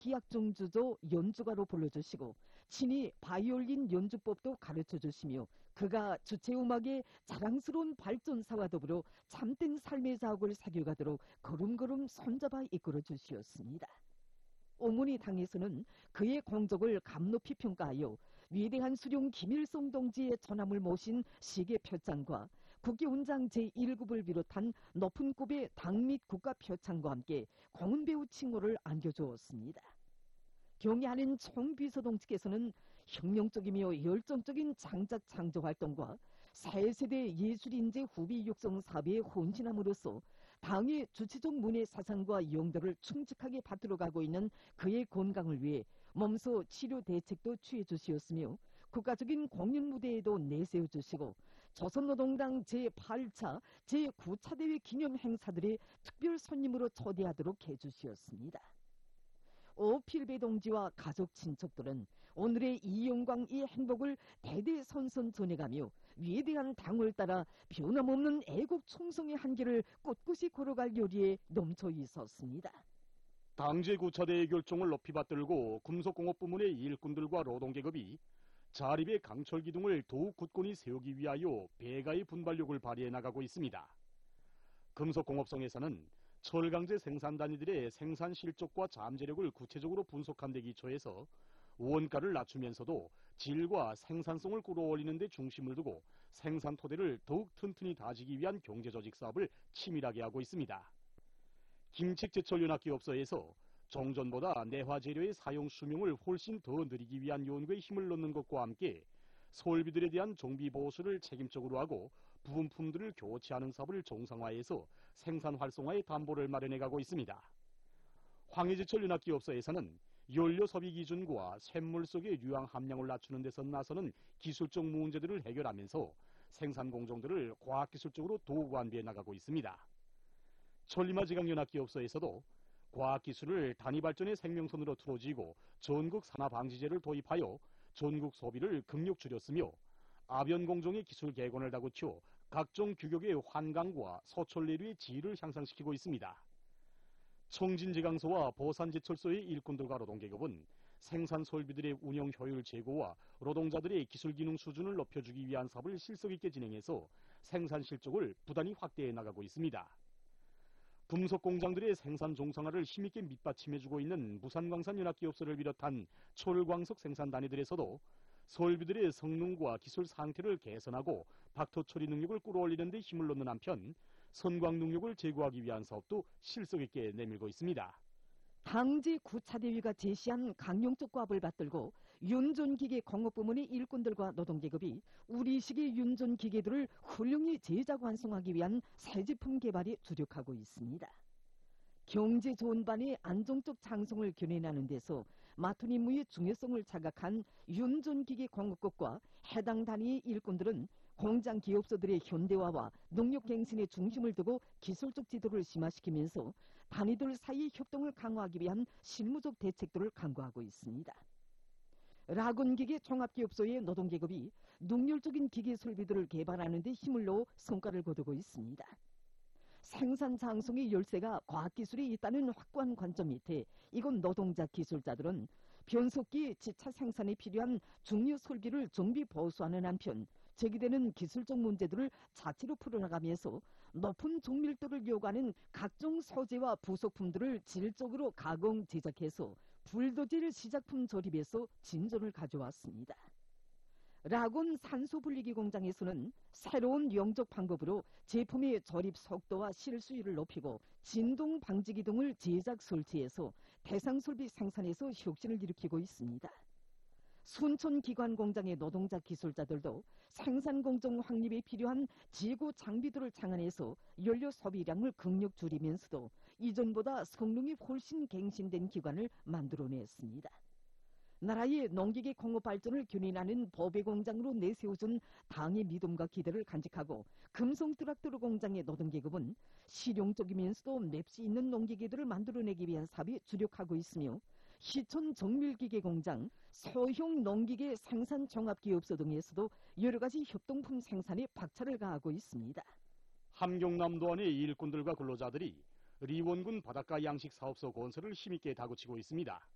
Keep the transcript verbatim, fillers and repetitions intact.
기악종 주조 연주가로 불러주시고 친히 바이올린 연주법도 가르쳐주시며 그가 주체음악의 자랑스러운 발전사와 더불어 참된 삶의 자옥을 새겨가도록 걸음걸음 손잡아 이끌어주시었습니다. 오모니 당에서는 그의 공적을 감높이 평가하여 위대한 수령 김일성 동지의 전함을 모신 시계 표창과 국기훈장 제일 급을 비롯한 높은 급의 당 및 국가 표창과 함께 공은배우 칭호를 안겨주었습니다. 경애하는 총비서동지께서는 혁명적이며 열정적인 창작 창조 활동과 새 세대 예술인재 후비 육성 사업에 혼신함으로써 당의 주체적 문화 사상과 용도를 충직하게 받들어가고 있는 그의 건강을 위해 몸소 치료 대책도 취해 주시었으며 국가적인 공연 무대에도 내세워 주시고 조선노동당 제팔 차, 제구 차 대회 기념 행사들의 특별 손님으로 초대하도록 해주시었습니다. 오필배 동지와 가족 친척들은 오늘의 이 영광 이 행복을 대대손손 전해가며 위대한 당을 따라 변함없는 애국 충성의 한계를 꿋꿋이 걸어갈 요리에 넘쳐 있었습니다. 당제 구 차 대회 결종을 높이 받들고 금속공업 부문의 일꾼들과 노동계급이 자립의 강철 기둥을 더욱 굳건히 세우기 위하여 배가의 분발력을 발휘해 나가고 있습니다. 금속공업성에서는 철강제 생산 단위들의 생산 실적과 잠재력을 구체적으로 분석한 데 기초해서 원가를 낮추면서도 질과 생산성을 끌어올리는 데 중심을 두고 생산 토대를 더욱 튼튼히 다지기 위한 경제조직 사업을 치밀하게 하고 있습니다. 김책제철연합기업소에서 종전보다 내화재료의 사용 수명을 훨씬 더 늘리기 위한 연구에 힘을 넣는 것과 함께 설비들에 대한 정비 보수를 책임적으로 하고 부품들을 교체하는 사업을 정상화해서 생산 활성화의 담보를 마련해가고 있습니다. 황해제철연합기업소에서는 연료 소비 기준과 쇳물 속의 유황 함량을 낮추는 데서 나서는 기술적 문제들을 해결하면서 생산 공정들을 과학기술적으로 더욱 완비해 나가고 있습니다. 천리마지강연합기업소에서도 과학기술을 단위발전의 생명선으로 틀어지고 전국 산화방지제를 도입하여 전국 소비를 극력 줄였으며 아변공정의 기술 개관을 다그쳐 각종 규격의 환강과 소철내류의 질을 향상시키고 있습니다. 청진제강소와 보산제철소의 일꾼들과 노동계급은 생산 설비들의 운영 효율 제고와 노동자들의 기술 기능 수준을 높여주기 위한 사업을 실속 있게 진행해서 생산 실적을 부단히 확대해 나가고 있습니다. 금속공장들의 생산 정상화를 힘있게 밑받침해주고 있는 무산광산연합기업소를 비롯한 철광석 생산 단위들에서도 설비들의 성능과 기술 상태를 개선하고 박토 처리 능력을 끌어올리는 데 힘을 넣는 한편 선광 능력을 제고하기 위한 사업도 실속 있게 내밀고 있습니다. 당제 구 차 대회가 제시한 강령적 과업을 받들고 윤전기계 공업부문의 일꾼들과 노동계급이 우리식의 윤전기계들을 훌륭히 제작 완성하기 위한 새 제품 개발에 주력하고 있습니다. 경제 좋은 반의 안정적 장성을 견인하는 데서 맡은 임무의 중요성을 자각한 윤전기계 공업국과 해당 단위의 일꾼들은 공장 기업소들의 현대화와 농력갱신에 중심을 두고 기술적 지도를 심화시키면서 단위들 사이의 협동을 강화하기 위한 실무적 대책들을 강구하고 있습니다. 라군기계 종합기업소의 노동계급이 능률적인 기계 설비들을 개발하는 데 힘을 넣어 성과를 거두고 있습니다. 생산 장성의 열쇠가 과학기술에 있다는 확고한 관점 밑에 이곳 노동자 기술자들은 변속기 지차 생산에 필요한 중요 설비를 정비 보수하는 한편 제기되는 기술적 문제들을 자체로 풀어나가면서 높은 정밀도를 요구하는 각종 소재와 부속품들을 질적으로 가공 제작해서 불도질 시작품 조립에서 진전을 가져왔습니다. 라군 산소분리기 공장에서는 새로운 영적 방법으로 제품의 조립 속도와 실수율을 높이고 진동 방지 기둥을 제작 설치해서 대상 설비 생산에서 혁신을 일으키고 있습니다. 순천기관 공장의 노동자 기술자들도 생산 공정 확립에 필요한 지구 장비들을 창안해서 연료 소비량을 극력 줄이면서도 이전보다 성능이 훨씬 갱신된 기관을 만들어냈습니다. 나라의 농기계 공업 발전을 견인하는 보배 공장으로 내세워준 당의 믿음과 기대를 간직하고 금성 트락토르 공장의 노동계급은 실용적이면서도 맵시 있는 농기계들을 만들어내기 위한 사업에 주력하고 있으며 시촌 정밀기계 공장, 소형 농기계 생산 종합기업소 등에서도 여러 가지 협동품 생산에 박차를 가하고 있습니다. 함경남도안의 일꾼들과 근로자들이 리원군 바닷가 양식 사업소 건설을 힘있게 다그치고 있습니다.